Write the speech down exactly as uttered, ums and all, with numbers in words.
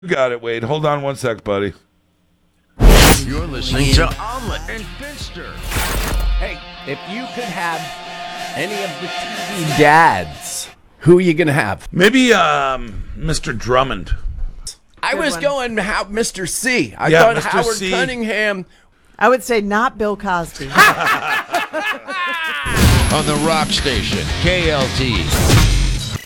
Got it, Wade. Hold on one sec, buddy. You're listening to Omelet and Finster. Hey, if you could have any of the T V dads, who are you going to have? Maybe um, Mister Drummond. I Good was one. going how Mister C. I Yeah, thought Mister Howard C. Cunningham. I would say not Bill Cosby. On the rock station, K L T.